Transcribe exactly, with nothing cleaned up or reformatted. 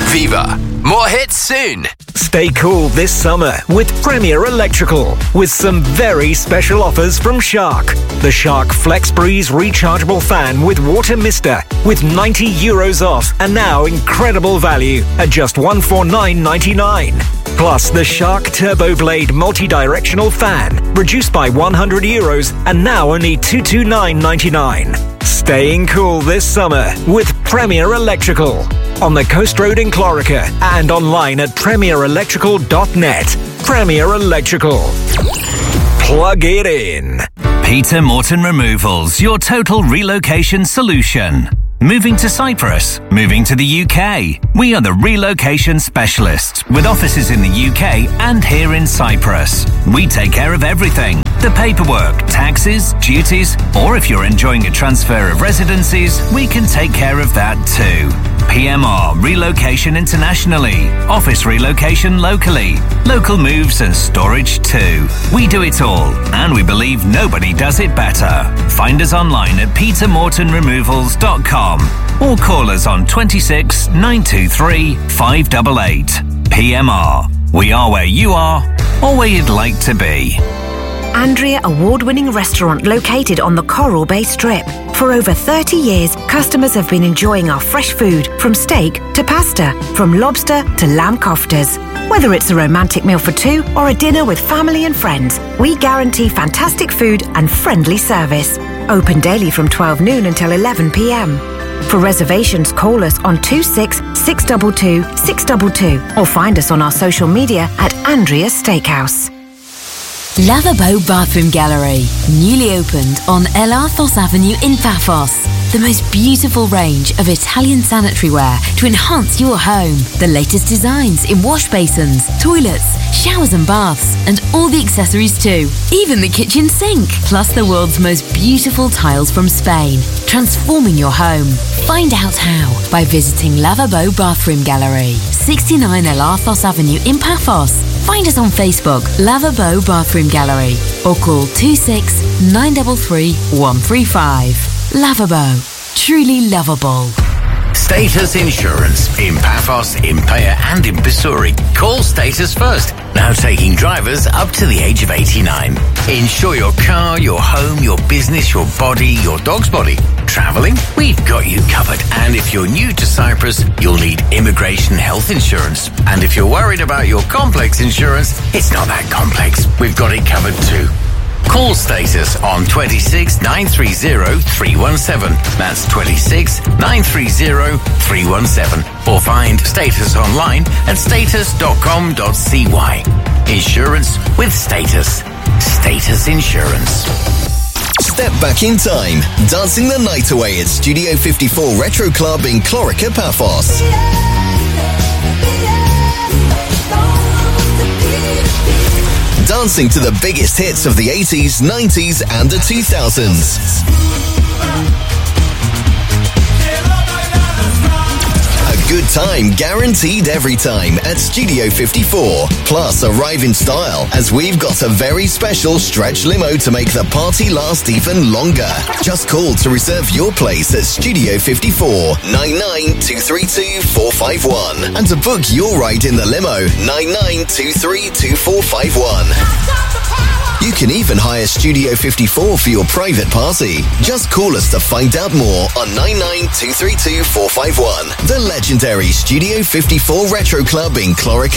Viva. More hits soon. Stay cool this summer with Premier Electrical, with some very special offers from Shark. The Shark Flex Breeze rechargeable fan with water mister with ninety euros off and now incredible value at just one hundred forty-nine ninety-nine. Plus the Shark Turbo Blade multi-directional fan reduced by one hundred euros and now only two hundred twenty-nine ninety-nine. Staying cool this summer with Premier Electrical on the Coast Road in Clorica and online at premier electrical dot net. Premier Electrical. Plug it in. Peter Morton Removals, your total relocation solution. Moving to Cyprus, moving to the U K. We are the relocation specialists with offices in the U K and here in Cyprus. We take care of everything. The paperwork, taxes, duties, or if you're enjoying a transfer of residencies, we can take care of that too. P M R Relocation internationally, office relocation locally, local moves and storage too. We do it all, and we believe nobody does it better. Find us online at peter morton removals dot com or call us on twenty-six nine two three five eight eight. P M R. We are where you are, or where you'd like to be. Andrea award-winning restaurant located on the Coral Bay Strip. For over thirty years, customers have been enjoying our fresh food, from steak to pasta, from lobster to lamb koftas. Whether it's a romantic meal for two or a dinner with family and friends, we guarantee fantastic food and friendly service. Open daily from twelve noon until eleven p.m. For reservations, call us on two six six two two six two two or find us on our social media at Andrea's Steakhouse. Lavabo Bathroom Gallery, newly opened on El Arthos Avenue in Paphos. The most beautiful range of Italian sanitary ware to enhance your home. The latest designs in wash basins, toilets, showers and baths, and all the accessories too. Even the kitchen sink. Plus the world's most beautiful tiles from Spain. Transforming your home. Find out how by visiting Lavabo Bathroom Gallery, sixty-nine El Arthos Avenue in Paphos. Find us on Facebook, Lavabo Bathroom Gallery, or call two six nine three three one three five. Lavabo, truly lovable. Status Insurance in Paphos, in Paya and in Pissouri. Call Status first. Now taking drivers up to the age of eighty-nine. Insure your car, your home, your business, your body, your dog's body. Travelling? We've got you covered. And if you're new to Cyprus, you'll need immigration health insurance. And if you're worried about your complex insurance, it's not that complex. We've got it covered too. Call Status on twenty-six nine three zero three one seven. That's twenty-six nine three zero three one seven. Or find Status online at status dot com dot c y. Insurance with Status. Status Insurance. Step back in time, dancing the night away at Studio fifty-four Retro Club in Clorica, Paphos. Dancing to the biggest hits of the eighties, nineties and the two thousands. A good time guaranteed every time at Studio fifty-four. Plus arrive in style, as we've got a very special stretch limo to make the party last even longer. Just call to reserve your place at Studio fifty-four, nine nine two three two four five one, and to book your ride in the limo, nine nine two three two four five one. You can even hire Studio fifty-four for your private party. Just call us to find out more on nine nine two three two four five one. The legendary Studio fifty-four Retro Club in Clorica,